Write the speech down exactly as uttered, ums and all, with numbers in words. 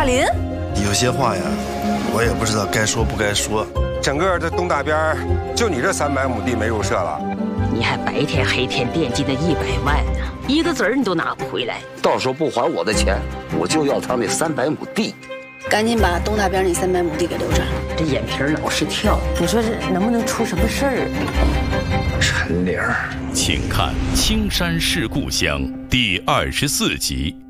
大林， 有些话呀，我也不知道该说不该说。 整个这东大边，就你这三百亩地没入社了， 你还白天黑天惦记那一百万呢，一个子儿你都拿不回来。 到时候不还我的钱，我就要他那三百亩地。 赶紧把东大边那三百亩地给留着。 这眼皮老是跳，你说这能不能出什么事儿？ 陈玲， 请看《青山是故乡》第二十四集。